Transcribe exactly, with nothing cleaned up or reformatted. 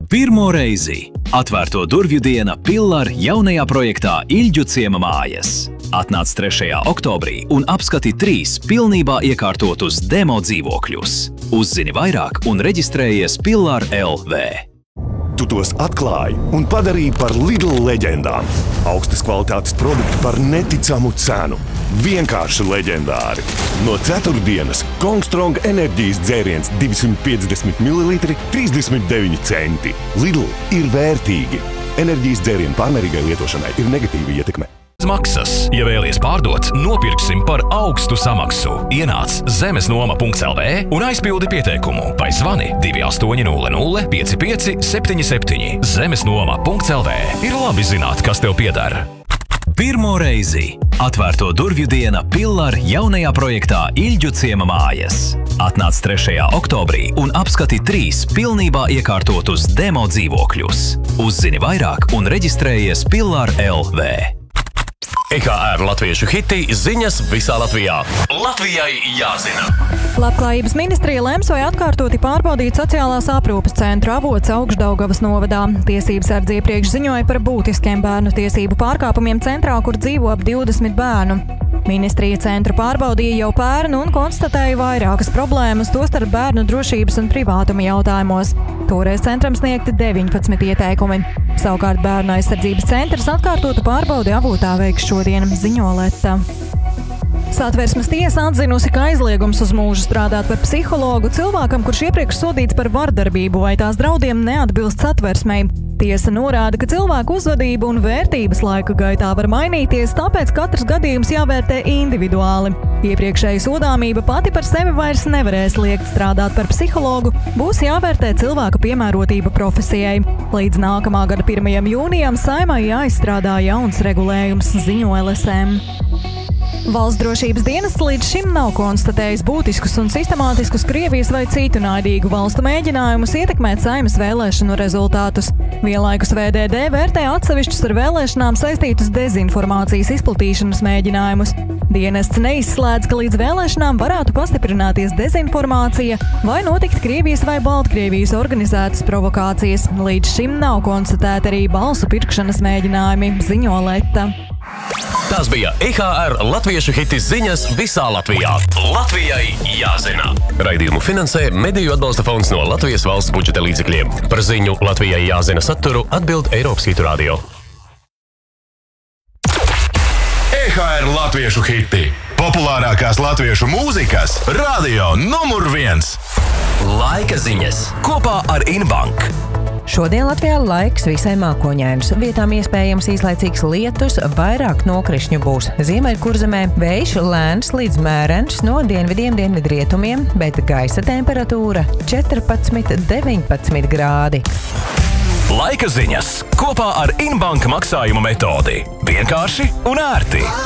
Pirmo reizi atvērto durvju diena Pillar jaunajā projektā Ilģu ciema mājas. Atnāc trešajā oktobrī un apskati trīs pilnībā iekārtotus demo dzīvokļus. Uzzini vairāk un reģistrējies Pillar L V. Tu tos atklāji un padarīji par Lidl leģendām. Augstas kvalitātes produkti par neticamu cenu. Vienkārši leģendāri. No ceturtdienas Kongstrong enerģijas dzēriens divsimt piecdesmit mililitri trīsdesmit deviņi centi. Lidl ir vērtīgi. Enerģijas dzērienu pārmērīgai lietošanai ir negatīva ietekme. Maksas. Ja vēlies pārdot, nopirksim par augstu samaksu. Ienāc zemesnoma punkts L V un aizpildi pieteikumu. Vai zvani divi astoņi nulle nulle pieci pieci septiņi septiņi. zemesnoma punkts L V. Ir labi zināt, kas tev pieder. Pirmo reizi atvērto durvju diena Pillar jaunajā projektā Ilģu ciema mājas. Atnāc trešajā oktobrī un apskati trīs pilnībā iekārtotus demo dzīvokļus. Uzzini vairāk un reģistrējies Pillar L V. E H R latviešu hiti ziņas visā Latvijā. Latvijai jāzina. Labklājības ministrija lems vai atkārtoti pārbaudīt sociālās aprūpes centru Avots Augšdaugavas novadā. Tiesības sardze iepriekš ziņoja par būtiskiem bērnu tiesību pārkāpumiem centrā, kur dzīvo ap divdesmit bērnu. Ministrija centru pārbaudīja jau pērn un konstatēja vairākas problēmas, tostarp bērnu drošības un privātuma jautājumos. Toreiz centram sniegti deviņpadsmit ieteikumi. Savukārt bērnu aizsardzības centrs atkārtotu pārbaudi Avotā veiks šodien, ziņo Leta. Satversmes tiesa atzinusi, ka aizliegums uz mūžu strādāt par psihologu cilvēkam, kurš iepriekš sodīts par vardarbību vai tās draudiem, neatbilst satversmei. Tiesa norāda, ka cilvēku uzvedība un vērtības laika gaitā var mainīties, tāpēc katrs gadījums jāvērtē individuāli. Iepriekšēja sodāmība pati par sevi vairs nevarēs liekt strādāt par psihologu, būs jāvērtē cilvēka piemērotība profesijai. Līdz nākamā gada pirmajam jūnijam Saeimai jāizstrādā jauns regulējums, ziņo L S M. Valsts drošības dienests līdz šim nav konstatējis būtiskus un sistemātiskus Krievijas vai citu naidīgu valstu mēģinājumus ietekmēt Saeimas vēlēšanu rezultātus. Vienlaikus V D D vērtē atsevišķus ar vēlēšanām saistītus dezinformācijas izplatīšanas mēģinājumus. Dienests neizslēdz, ka līdz vēlēšanām varētu pastiprināties dezinformācija vai notikt Krievijas vai Baltkrievijas organizētas provokācijas. Līdz šim nav konstatēti arī balsu pirkšanas mēģinājumi, ziņo Leta. Tas bija E H R latviešu hiti ziņas visā Latvijā. Latvijai jāzina. Raidījumu finansē Mediju atbalsta fonds no Latvijas valsts budžeta līdzekļiem. Par ziņu Latvijai jāzina saturu atbild Eiropas Hitu radio. E H R latviešu hiti. Populārākās latviešu mūzikas radio numur viens. Laika ziņas kopā ar Inbank. Šodien Latvijā laiks visai mākoņains. Vietām iespējams īslaicīgs lietus, vairāk nokrišņu būs. Ziemeļkurzemē vējš lēns līdz mērens no dienvidiem dienvidrietumiem, bet gaisa temperatūra četrpadsmit deviņpadsmit grādi. Laika ziņas kopā ar Inbank maksājumu metodi. Vienkārši un ērti.